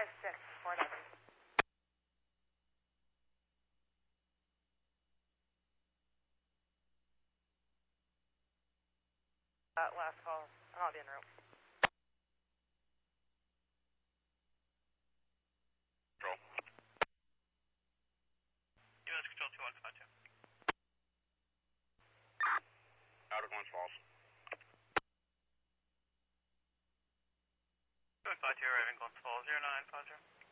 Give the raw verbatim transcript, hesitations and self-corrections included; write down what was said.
five six, four eleven. Uh, last call. I'll be en route. Control. U S Control two one five two. Out of Glens Falls. two one five two, arriving Glens Falls, zero nine five zero.